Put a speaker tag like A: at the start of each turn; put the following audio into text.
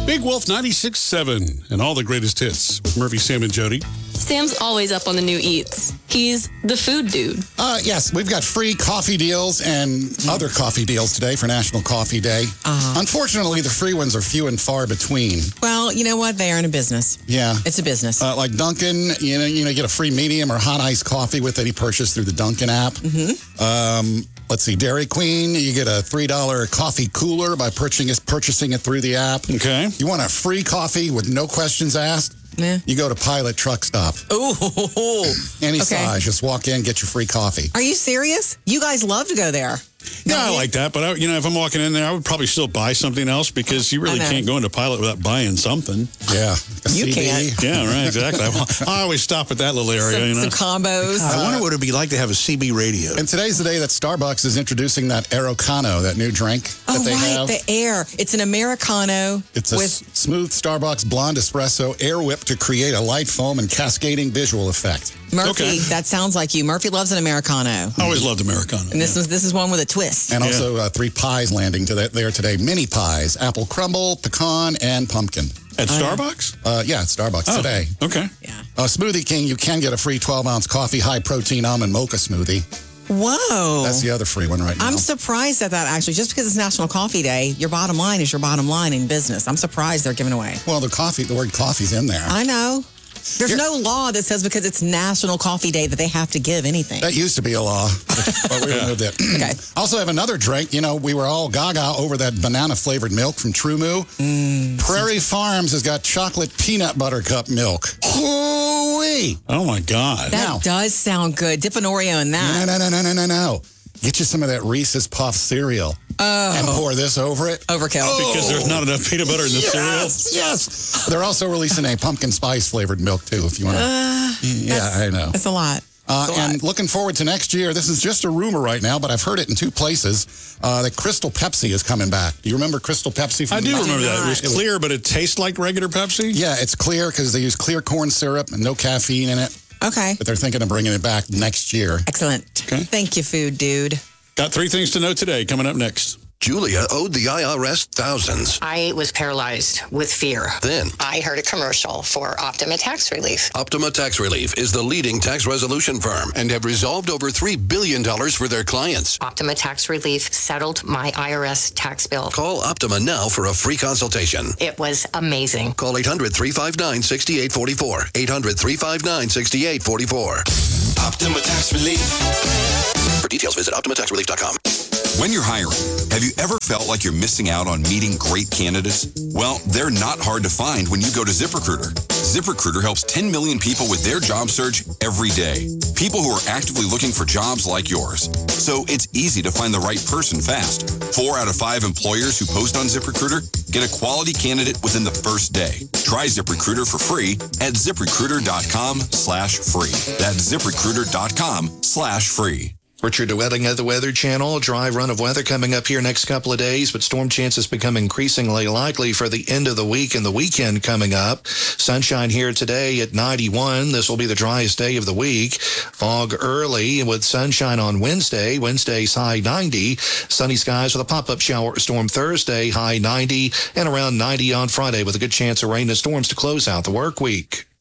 A: Big Wolf 96.7 and all the greatest hits with Murphy, Sam, and Jody.
B: Sam's always up on the new eats. He's the food dude.
C: Yes, we've got free coffee deals and other coffee deals today for National Coffee Day. Unfortunately, the free ones are few and far between.
D: Well, you know what? They are in a business.
C: Yeah.
D: It's a business.
C: Like Dunkin', you get a free medium or hot iced coffee with any purchase through the Dunkin' app. Let's see, Dairy Queen, you get a $3 coffee cooler by purchasing it through the app.
A: Okay.
C: You want a free coffee with no questions asked?
D: Yeah.
C: You go to Pilot Truck Stop.
D: Ooh.
C: Any
D: Okay.
C: size, just walk in, get your free coffee.
D: Are you serious? You guys love to go there.
A: Yeah, I like that. But, if I'm walking in there, I would probably still buy something else because you really can't go into Pilot without buying something.
C: Yeah.
D: You can't.
A: Yeah, right, exactly. I always stop at that little area,
D: Some combos.
E: I wonder what it would be like to have a CB radio.
C: And today's the day that Starbucks is introducing that Aerocano, that new drink that they have.
D: The air. It's an Americano.
C: It's a smooth Starbucks blonde espresso air whipped to create a light foam and cascading visual effect.
D: Murphy, that sounds like you. Murphy loves an Americano.
A: I always loved Americano.
D: And this is one with a twist.
C: And also 3 pies landing there today. Mini pies, apple crumble, pecan, and pumpkin.
A: At Starbucks?
C: Yeah, at Starbucks today.
A: Okay.
D: Yeah.
C: Smoothie King, you can get a free 12-ounce coffee, high-protein almond mocha smoothie.
D: Whoa.
C: That's the other free one right now.
D: I'm surprised at that, actually. Just because it's National Coffee Day, your bottom line is your bottom line in business. I'm surprised they're giving away.
C: Well, the word coffee's in there.
D: I know. There's no law that says because it's National Coffee Day that they have to give anything.
C: That used to be a law, but we removed it.
D: Okay.
C: Also have another drink. We were all gaga over that banana-flavored milk from True Moo. Prairie Farms has got chocolate peanut butter cup milk. Hoo-wee!
A: Oh, my God.
D: That does sound good. Dip an Oreo in that.
C: No. Get you some of that Reese's Puff cereal and pour this over it.
D: Overkill.
A: Because there's not enough peanut butter in the cereal?
C: Yes. They're also releasing a pumpkin spice flavored milk, too, if you want to. I know.
D: It's a lot.
C: And looking forward to next year, this is just a rumor right now, but I've heard it in 2 places, that Crystal Pepsi is coming back. Do you remember Crystal Pepsi?
A: I do remember that. It was clear, but it tastes like regular Pepsi?
C: Yeah, it's clear because they use clear corn syrup and no caffeine in it.
D: Okay.
C: But they're thinking of bringing it back next year.
D: Excellent.
A: Okay.
D: Thank you, food dude.
A: Got 3 things to know today coming up next.
F: Julia owed the IRS thousands.
G: I was paralyzed with fear.
F: Then,
G: I heard a commercial for Optima Tax Relief.
F: Optima Tax Relief is the leading tax resolution firm and have resolved over $3 billion for their clients.
G: Optima Tax Relief settled my IRS tax bill.
F: Call Optima now for a free consultation.
G: It was amazing.
F: Call 800-359-6844. 800-359-6844.
H: Optima Tax Relief.
F: For details, visit OptimaTaxRelief.com.
H: When you're hiring, have you ever felt like you're missing out on meeting great candidates? Well, they're not hard to find when you go to ZipRecruiter. ZipRecruiter helps 10 million people with their job search every day. People who are actively looking for jobs like yours. So it's easy to find the right person fast. 4 out of 5 employers who post on ZipRecruiter get a quality candidate within the first day. Try ZipRecruiter for free at ZipRecruiter.com/free. That's ZipRecruiter.com/free.
I: Richard DeWetting at the Weather Channel. A dry run of weather coming up here next couple of days, but storm chances become increasingly likely for the end of the week and the weekend coming up. Sunshine here today at 91. This will be the driest day of the week. Fog early with sunshine on Wednesday. Wednesday's high 90. Sunny skies with a pop-up shower storm Thursday, high 90, and around 90 on Friday with a good chance of rain and storms to close out the work week.